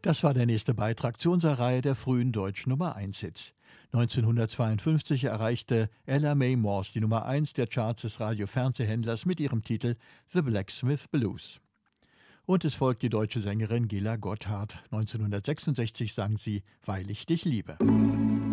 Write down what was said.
Das war der nächste Beitrag zu unserer Reihe der frühen deutschen Nummer-1-Hits. 1952 erreichte Ella Mae Morse die Nummer 1 der Charts des Radio-Fernsehhändlers mit ihrem Titel The Blacksmith Blues. Und es folgt die deutsche Sängerin Gela Gotthard. 1966 sang sie »Weil ich dich liebe«.